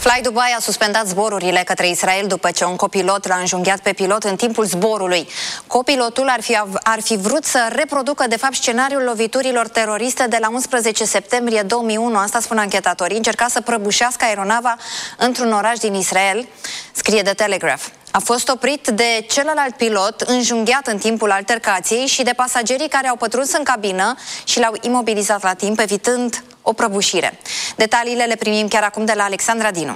Fly Dubai a suspendat zborurile către Israel după ce un copilot l-a înjunghiat pe pilot în timpul zborului. Copilotul ar fi vrut să reproducă de fapt scenariul loviturilor teroriste de la 11 septembrie 2001. Asta spun anchetatorii. Încerca să prăbușească aeronava într-un oraș din Israel, scrie The Telegraph. A fost oprit de celălalt pilot, înjunghiat în timpul altercației, și de pasagerii care au pătruns în cabină și l-au imobilizat la timp, evitând o prăbușire. Detaliile le primim chiar acum de la Alexandra Dinu.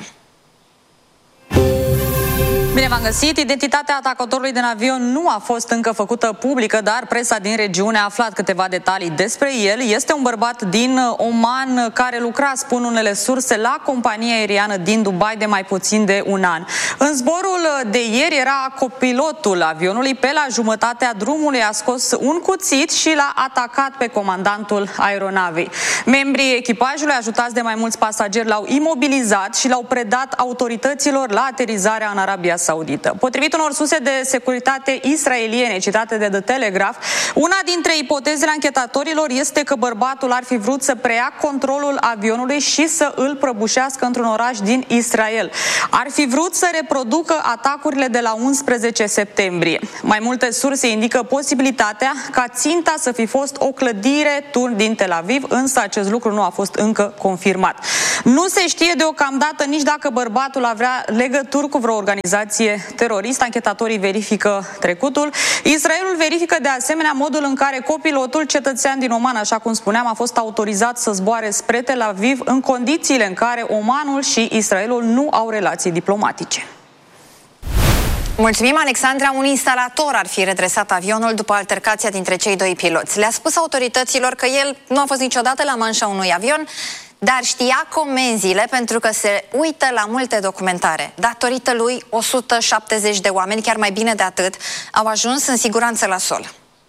Bine v-am găsit! Identitatea atacatorului din avion nu a fost încă făcută publică, dar presa din regiune a aflat câteva detalii despre el. Este un bărbat din Oman care lucra, spun unele surse, la compania aeriană din Dubai de mai puțin de un an. În zborul de ieri era copilotul avionului. Pe la jumătatea drumului a scos un cuțit și l-a atacat pe comandantul aeronavei. Membrii echipajului, ajutați de mai mulți pasageri, l-au imobilizat și l-au predat autorităților la aterizarea în Arabia Saudită. Potrivit unor surse de securitate israeliene citate de The Telegraph, una dintre ipotezele anchetatorilor este că bărbatul ar fi vrut să preia controlul avionului și să îl prăbușească într-un oraș din Israel. Ar fi vrut să reproducă atacurile de la 11 septembrie. Mai multe surse indică posibilitatea ca ținta să fi fost o clădire din Tel Aviv, însă acest lucru nu a fost încă confirmat. Nu se știe deocamdată nici dacă bărbatul avea legături cu vreo organizație teroristă. Anchetatorii verifică trecutul. Israelul verifică de asemenea modul în care copilotul, cetățean din Oman, așa cum spuneam, a fost autorizat să zboare spre Tel Aviv în condițiile în care Omanul și Israelul nu au relații diplomatice. Mulțumim, Alexandra. Un instalator ar fi redresat avionul după altercația dintre cei doi piloți. Le-a spus autorităților că el nu a fost niciodată la manșa unui avion, dar știa comenzile pentru că se uită la multe documentare. Datorită lui, 170 de oameni, chiar mai bine de atât, au ajuns în siguranță la sol.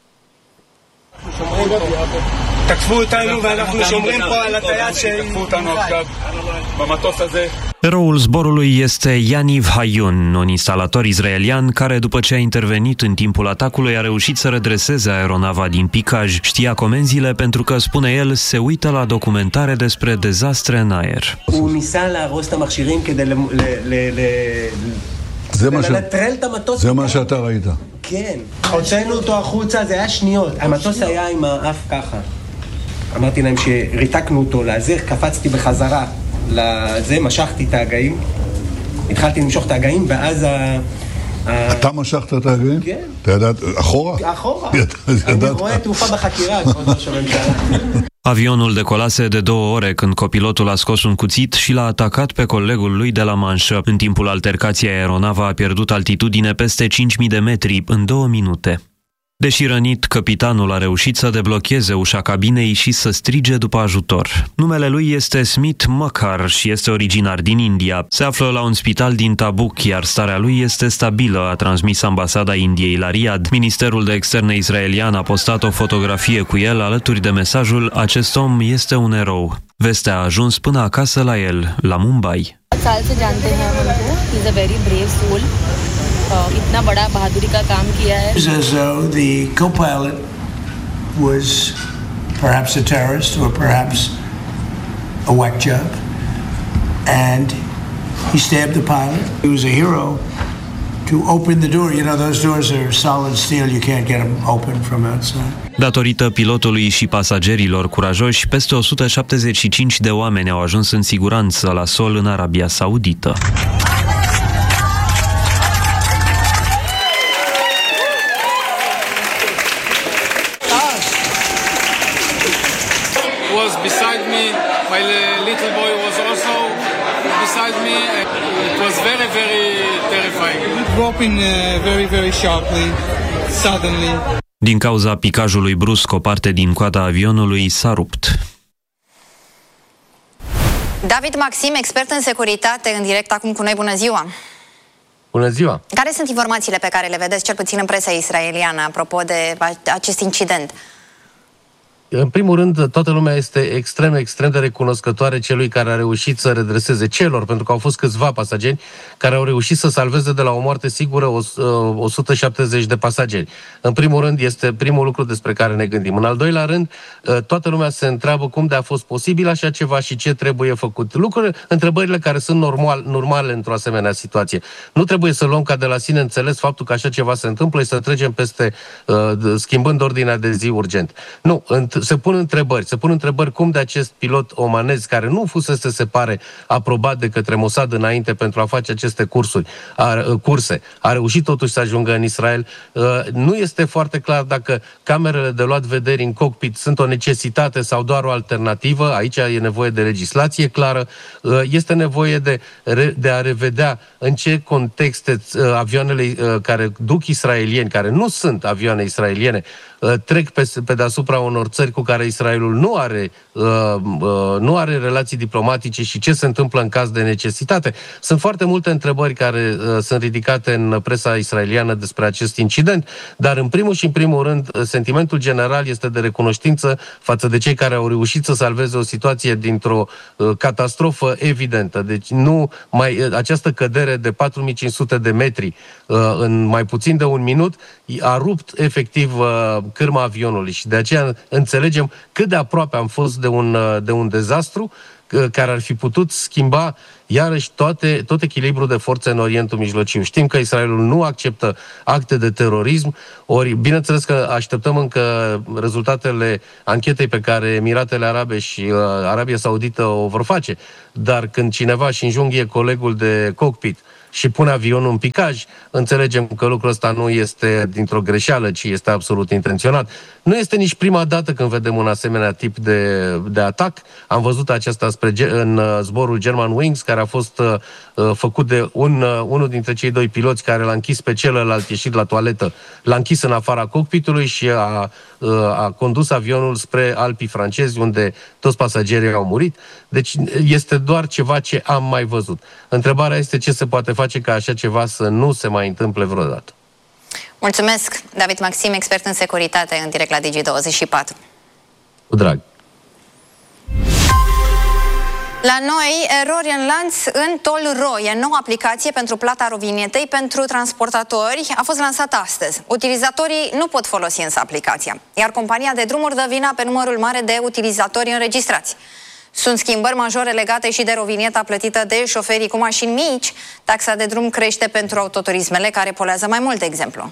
Eroul zborului este Yaniv Hayun, un instalator israelian care, după ce a intervenit în timpul atacului, a reușit să redreseze aeronava din picaj. Știa comenzile pentru că, spune el, se uită la documentare despre dezastre în aer. זה מה שאתה ראית. כן, הוצאנו אותו החוצה, זה היה שניות. המטוס היה עם האף ככה. אמרתי להם שריתקנו אותו להזיר, קפצתי בחזרה לזה, משכתי את ההגאים, התחלתי למשוך את ההגאים, ואז אתה משכת את ההגאים? כן. אתה ידעת, אחורה? אחורה. אני רואה תעופה בחקירה, כבוד ראש הממשלה. Avionul decolase de 2 ore când copilotul a scos un cuțit și l-a atacat pe colegul lui de la manșă. În timpul altercației, aeronava a pierdut altitudine peste 5.000 de metri în 2 minute. Deși rănit, capitanul a reușit să deblocheze ușa cabinei și să strige după ajutor. Numele lui este Smith Makkar și este originar din India. Se află la un spital din Tabuk, iar starea lui este stabilă, a transmis ambasada Indiei la Riyadh. Ministerul de Externe israelian a postat o fotografie cu el alături de mesajul "Acest om este un erou". Vestea a ajuns până acasă la el, la Mumbai. इतना बड़ा बहादुरी का काम किया है. As though the co-pilot was perhaps a terrorist or perhaps a whack job, and he stabbed the pilot. He was a hero to open the door. You know, those doors are solid steel. You can't get them open from outside. Datorită pilotului și pasagerilor curajoși, peste 175 de oameni au ajuns în siguranță la sol în Arabia Saudită. Beside me, my little boy was also beside me. It was very, very terrifying. Dropping very, very sharply, suddenly. Din cauza picajului brusc, o parte din coada avionului s-a rupt. David Maxim, expert în securitate, în direct acum cu noi. Bună ziua! Bună ziua! Care sunt informațiile pe care le vedeți, cel puțin în presa israeliană, apropo de acest incident? În primul rând, toată lumea este extrem de recunoscătoare celui care a reușit să redreseze pentru că au fost câțiva pasageri care au reușit să salveze de la o moarte sigură 170 de pasageri. În primul rând, este primul lucru despre care ne gândim. În al doilea rând, toată lumea se întreabă cum de a fost posibil așa ceva și ce trebuie făcut. Întrebările care sunt normale într-o asemenea situație. Nu trebuie să luăm ca de la sine înțeles faptul că așa ceva se întâmplă și să trecem peste, schimbând ordinea de zi urgent. Nu, se pun întrebări cum de acest pilot omanez, care nu fusese, se pare, aprobat de către Mossad înainte pentru a face aceste curse, a reușit totuși să ajungă în Israel. Nu este foarte clar dacă camerele de luat vederi în cockpit sunt o necesitate sau doar o alternativă. Aici e nevoie de legislație clară. Este nevoie de a revedea în ce contexte avioanele care duc israelieni, care nu sunt avioane israeliene, trec pe deasupra unor țări cu care Israelul nu are relații diplomatice și ce se întâmplă în caz de necesitate. Sunt foarte multe întrebări care sunt ridicate în presa israeliană despre acest incident, dar în primul rând sentimentul general este de recunoștință față de cei care au reușit să salveze o situație dintr-o catastrofă evidentă. Deci această cădere de 4500 de metri în mai puțin de un minut a rupt efectiv cârma avionului și de aceea înțelegem cât de aproape am fost de un dezastru care ar fi putut schimba iarăși tot echilibrul de forțe în Orientul Mijlociu. Știm că Israelul nu acceptă acte de terorism, ori bineînțeles că așteptăm încă rezultatele anchetei pe care Emiratele Arabe și Arabia Saudită o vor face, dar când cineva își înjunghie colegul de cockpit și pune avionul în picaj, înțelegem că lucrul ăsta nu este dintr-o greșeală, ci este absolut intenționat. Nu este nici prima dată când vedem un asemenea tip de atac. Am văzut aceasta în zborul Germanwings, care a fost făcut de unul dintre cei doi piloți care l-a închis pe celălalt ieșit la toaletă, l-a închis în afara cockpitului și a condus avionul spre Alpii francezi, unde toți pasagerii au murit. Deci este doar ceva ce am mai văzut. Întrebarea este ce se poate face ca așa ceva să nu se mai întâmple vreodată. Mulțumesc, David Maxim, expert în securitate, în direct la Digi24. Cu drag. La noi, erori în lanț în Toll-Ro, e noua aplicație pentru plata rovinetei pentru transportatori, a fost lansată astăzi. Utilizatorii nu pot folosi însă aplicația, iar compania de drumuri dă vina pe numărul mare de utilizatori înregistrați. Sunt schimbări majore legate și de rovineta plătită de șoferii cu mașini mici. Taxa de drum crește pentru autoturismele care poluează mai mult, de exemplu.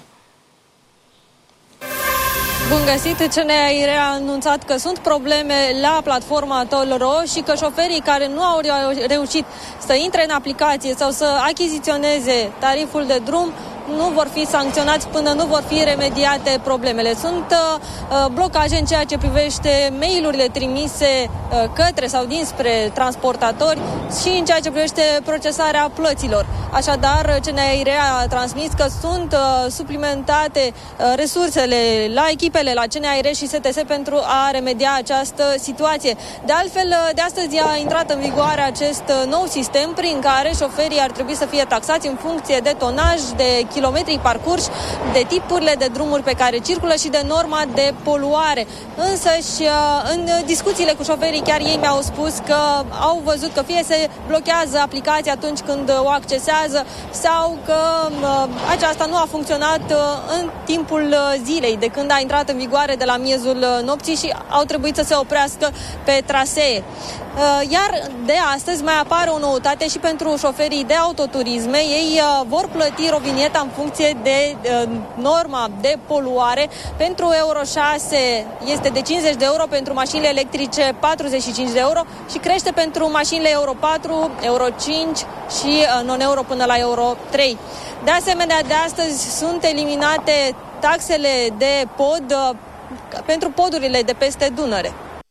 Bun găsit! CNAIR a anunțat că sunt probleme la platforma Toll-Ro și că șoferii care nu au reușit să intre în aplicație sau să achiziționeze tariful de drum nu vor fi sancționați până nu vor fi remediate problemele. Sunt blocaje în ceea ce privește mail-urile trimise către sau dinspre transportatori și în ceea ce privește procesarea plăților. Așadar, CNAIR a transmis că sunt suplimentate resursele la echipele, la CNAIR și STS pentru a remedia această situație. De altfel, de astăzi a intrat în vigoare acest nou sistem prin care șoferii ar trebui să fie taxați în funcție de tonaj, de kilometri parcurși, de tipurile de drumuri pe care circulă și de norma de poluare. Însă și în discuțiile cu șoferii chiar ei mi-au spus că au văzut că fie se blochează aplicația atunci când o accesează sau că aceasta nu a funcționat în timpul zilei de când a intrat în vigoare de la miezul nopții și au trebuit să se oprească pe trasee. Iar de astăzi mai apare o noutate și pentru șoferii de autoturisme. Ei vor plăti rovinieta în funcție de norma de poluare. Pentru Euro 6 este de 50 de euro, pentru mașinile electrice 45 de euro și crește pentru mașinile Euro 4, Euro 5 și non-euro până la Euro 3. De asemenea, de astăzi sunt eliminate taxele de pod pentru podurile de peste Dunăre.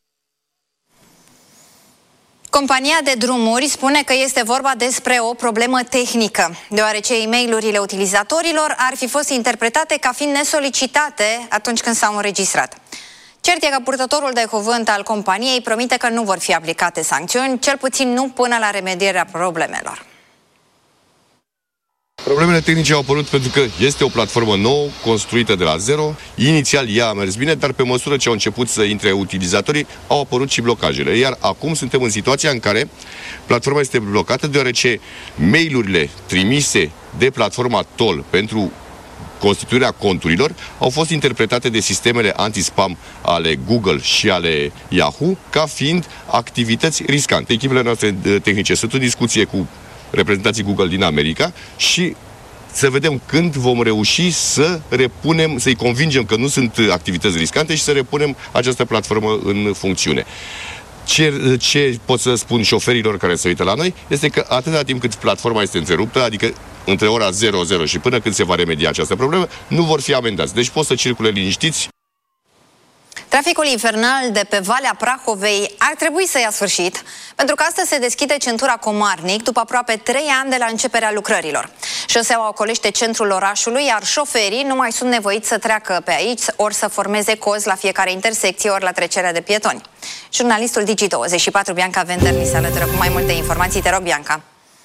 Compania de drumuri spune că este vorba despre o problemă tehnică, deoarece e-mail-urile utilizatorilor ar fi fost interpretate ca fiind nesolicitate atunci când s-au înregistrat. Cert e că purtătorul de cuvânt al companiei promite că nu vor fi aplicate sancțiuni, cel puțin nu până la remedierea problemelor. Problemele tehnice au apărut pentru că este o platformă nouă, construită de la zero. Inițial ea a mers bine, dar pe măsură ce au început să intre utilizatorii, au apărut și blocajele. Iar acum suntem în situația în care platforma este blocată, deoarece mail-urile trimise de platforma Toll pentru constituirea conturilor au fost interpretate de sistemele anti-spam ale Google și ale Yahoo ca fiind activități riscante. Echipele noastre tehnice sunt în discuție cu reprezentanții Google din America și să vedem când vom reuși să repunem, să-i convingem că nu sunt activități riscante și să repunem această platformă în funcțiune. Ce pot să spun șoferilor care se uită la noi este că atâta timp cât platforma este întreruptă, adică între ora 00 și până când se va remedia această problemă, nu vor fi amendați. Deci pot să circule liniștiți. Traficul infernal de pe Valea Prahovei ar trebui să ia sfârșit, pentru că astăzi se deschide centura Comarnic după aproape 3 ani de la începerea lucrărilor. Șoseaua ocolește centrul orașului, iar șoferii nu mai sunt nevoiți să treacă pe aici, ori să formeze cozi la fiecare intersecție, ori la trecerea de pietoni. Jurnalistul Digi24, Bianca Venter, ni se alătură cu mai multe informații. Te rog, Bianca.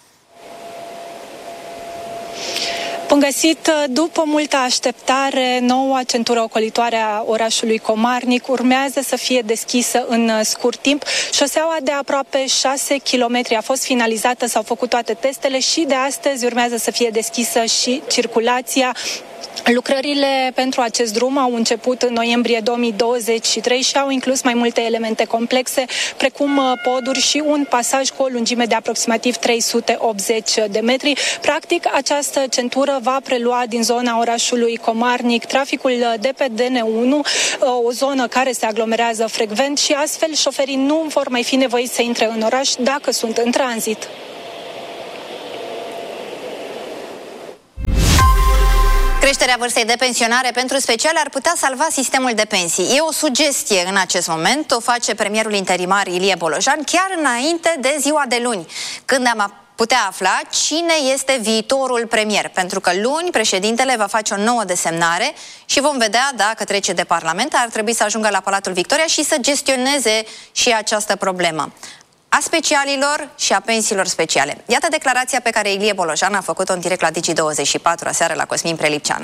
Bun găsit! După multă așteptare, noua centură ocolitoare a orașului Comarnic urmează să fie deschisă în scurt timp. Șoseaua de aproape 6 km a fost finalizată, s-au făcut toate testele și de astăzi urmează să fie deschisă și circulația. Lucrările pentru acest drum au început în noiembrie 2023 și au inclus mai multe elemente complexe, precum poduri și un pasaj cu o lungime de aproximativ 380 de metri. Practic, această centură va prelua din zona orașului Comarnic traficul de pe DN1, o zonă care se aglomerează frecvent și astfel șoferii nu vor mai fi nevoiți să intre în oraș dacă sunt în tranzit. Creșterea vârstei de pensionare pentru speciale ar putea salva sistemul de pensii. E o sugestie în acest moment, o face premierul interimar Ilie Bolojan chiar înainte de ziua de luni, când am putea afla cine este viitorul premier, pentru că luni președintele va face o nouă desemnare și vom vedea dacă trece de Parlament, ar trebui să ajungă la Palatul Victoria și să gestioneze și această problemă a specialilor și a pensiilor speciale. Iată declarația pe care Ilie Bolojan a făcut-o în direct la Digi24 aseară la Cosmin Prelipceanu.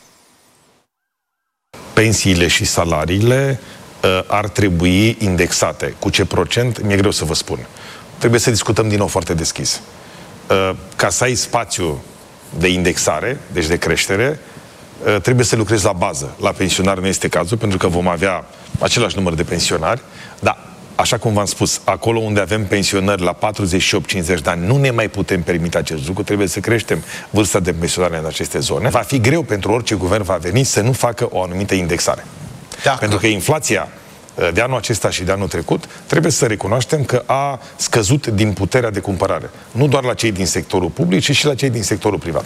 Pensiile și salariile ar trebui indexate. Cu ce procent? Mi-e greu să vă spun. Trebuie să discutăm din nou foarte deschis. Ca să ai spațiu de indexare, deci de creștere, trebuie să lucrezi la bază. La pensionari nu este cazul, pentru că vom avea același număr de pensionari, dar așa cum v-am spus, acolo unde avem pensionări la 48-50 de ani, nu ne mai putem permite acest lucru, trebuie să creștem vârsta de pensionare în aceste zone. Va fi greu pentru orice guvern va veni să nu facă o anumită indexare. Pentru că inflația de anul acesta și de anul trecut, trebuie să recunoaștem că a scăzut din puterea de cumpărare. Nu doar la cei din sectorul public, ci și la cei din sectorul privat.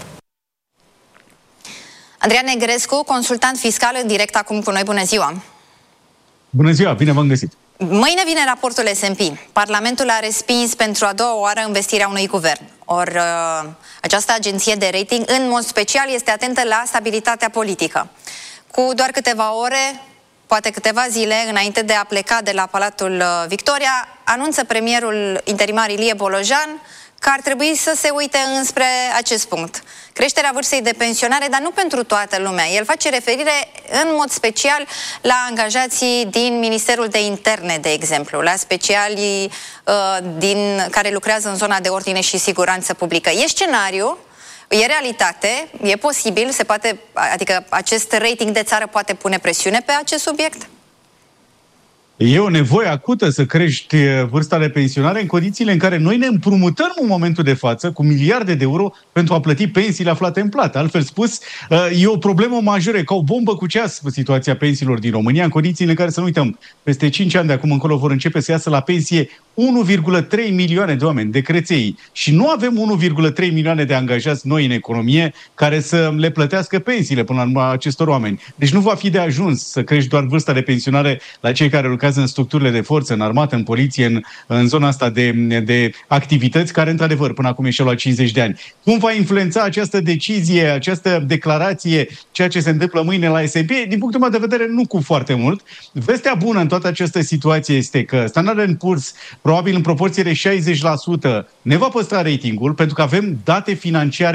Andreea Negrescu, consultant fiscal în direct acum cu noi. Bună ziua! Bună ziua, bine v-am găsit! Mâine vine raportul S&P. Parlamentul a respins pentru a doua oară investirea unui guvern. Ori această agenție de rating, în mod special, este atentă la stabilitatea politică. Cu doar câteva ore, poate câteva zile, înainte de a pleca de la Palatul Victoria, anunță premierul interimar Ilie Bolojan că ar trebui să se uite înspre acest punct. Creșterea vârstei de pensionare, dar nu pentru toată lumea. El face referire în mod special la angajații din Ministerul de Interne, de exemplu, la specialii care lucrează în zona de ordine și siguranță publică. E scenariu, e realitate, e posibil, se poate, adică acest rating de țară poate pune presiune pe acest subiect? E o nevoie acută să crești vârsta de pensionare în condițiile în care noi ne împrumutăm în momentul de față cu miliarde de euro pentru a plăti pensiile aflate în plată. Altfel spus, e o problemă majoră, ca o bombă cu ceas situația pensiilor din România, în condițiile în care, să nu uităm, peste 5 ani de acum încolo vor începe să iasă la pensie 1,3 milioane de oameni, de creței. Și nu avem 1,3 milioane de angajați noi în economie care să le plătească pensiile până la urmă acestor oameni. Deci nu va fi de ajuns să crești doar vârsta de pensionare la cei care lucrează în structurile de forță, în armată, în poliție, în zona asta de activități care, într-adevăr, până acum ieșeau la 50 de ani. Cum va influența această decizie, această declarație, ceea ce se întâmplă mâine la S&P? Din punctul meu de vedere, nu cu foarte mult. Vestea bună în toată această situație este că Standard & Poor's, probabil în proporție de 60%, ne va păstra ratingul, pentru că avem date financiare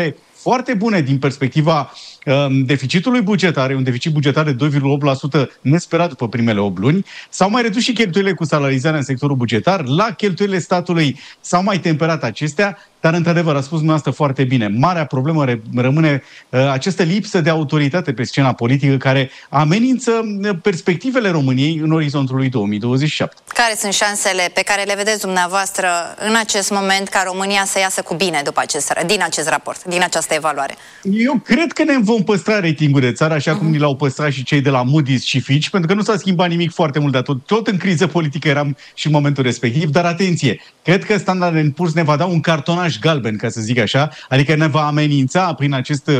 foarte bune din perspectiva deficitului bugetar, e un deficit bugetar de 2,8% nesperat după primele 8 luni. S-au mai redus și cheltuielile cu salarizarea în sectorul bugetar. La cheltuielile statului s-au mai temperat acestea, dar într-adevăr, a spus dumneavoastră foarte bine, marea problemă rămâne această lipsă de autoritate pe scena politică care amenință perspectivele României în orizontul lui 2027. Care sunt șansele pe care le vedeți dumneavoastră în acest moment ca România să iasă cu bine din acest raport, din această evaluare? Eu cred că ne vom păstra ratingul de țară, așa cum ni l-au păstrat și cei de la Moody's și Fitch, pentru că nu s-a schimbat nimic foarte mult, dar tot în criză politică eram și în momentul respectiv. Dar atenție, cred că Standard & Poor's ne va da un cartonaj galben, ca să zic așa, adică ne va amenința prin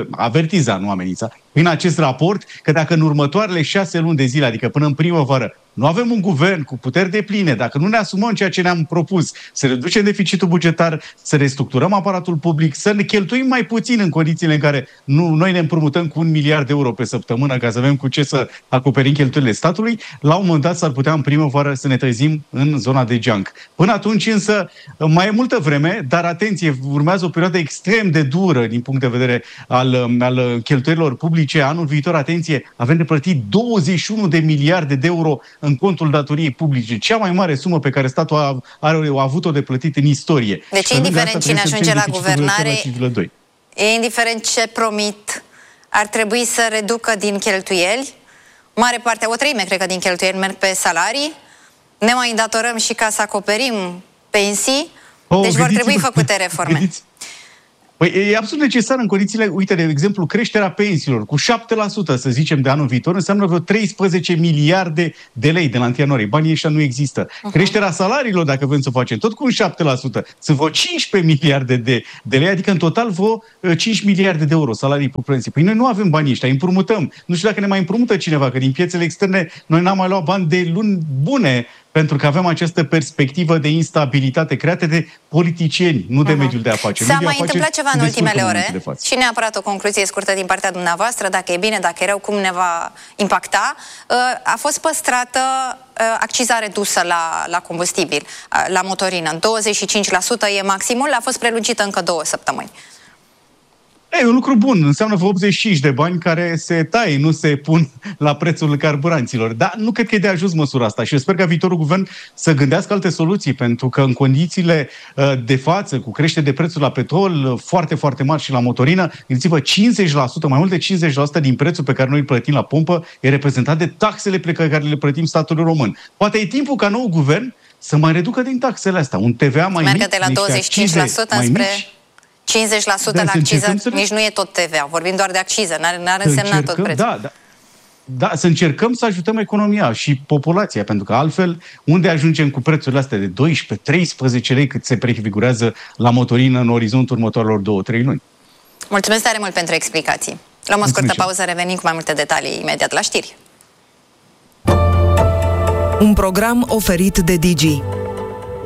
prin acest raport, că dacă în următoarele 6 luni de zile, adică până în primăvară, nu avem un guvern cu puteri depline, dacă nu ne asumăm ceea ce ne-am propus, să reducem deficitul bugetar, să restructurăm aparatul public, să ne cheltuim mai puțin în condițiile în care noi ne împrumutăm cu 1 miliard de euro pe săptămână ca să avem cu ce să acoperim cheltuielile statului, la un moment dat s-ar putea în primăvară să ne trezim în zona de junk. Până atunci însă mai e multă vreme, dar atenție, urmează o perioadă extrem de dură din punct de vedere al cheltuielilor publice. Anul viitor, atenție, avem de plătit 21 de miliarde de euro în contul datoriei publice, cea mai mare sumă pe care statul a avut-o de plătit în istorie. Deci, indiferent cine ajunge la guvernare, indiferent ce promit, ar trebui să reducă din cheltuieli. Mare parte, o treime, cred că, din cheltuieli merg pe salarii. Ne mai îndatorăm și ca să acoperim pensii. Deci vor trebui făcute reforme. Păi e absolut necesar în condițiile, uite, de exemplu, creșterea pensiilor cu 7%, să zicem, de anul viitor, înseamnă vreo 13 miliarde de lei de la 1 ianuarie. Banii ăștia nu există. Creșterea salariilor, dacă vrem să o facem, tot cu un 7%, sunt vreo 15 miliarde de lei, adică în total vreo 5 miliarde de euro salarii cu pensii. Păi noi nu avem banii ăștia, împrumutăm. Nu știu dacă ne mai împrumută cineva, că din piețele externe noi n-am mai luat bani de luni bune, pentru că avem această perspectivă de instabilitate creată de politicieni, nu de mediul de afaceri. S-a mai întâmplat ceva în ultimele ore și neapărat o concluzie scurtă din partea dumneavoastră, dacă e bine, dacă e rău, cum ne va impacta. A fost păstrată acciza redusă la combustibil, la motorină. 25% e maximul, a fost prelungită încă 2 săptămâni. E un lucru bun, înseamnă vreo 85 de bani care se taie, nu se pun la prețul carburanților. Dar nu cred că e de ajuns măsura asta și eu sper ca viitorul guvern să gândească alte soluții, pentru că în condițiile de față, cu creștere de prețul la petrol foarte, foarte mari și la motorină, gândiți-vă, 50%, mai mult de 50% din prețul pe care noi îl plătim la pompă e reprezentat de taxele pe care le plătim statului român. Poate e timpul ca nou guvern să mai reducă din taxele astea, un TVA mai mic, mergă de la 25% spre 50% la acciză, nici nu e tot TVA, vorbim doar de acciză, n-ar însemna tot prețul. Da, să încercăm să ajutăm economia și populația, pentru că altfel, unde ajungem cu prețurile astea de 12-13 lei cât se prefigurează la motorină în orizontul următoarelor 2-3 luni? Mulțumesc tare mult pentru explicații. Luăm o scurtă pauză, revenim cu mai multe detalii imediat la știri. Un program oferit de Digi.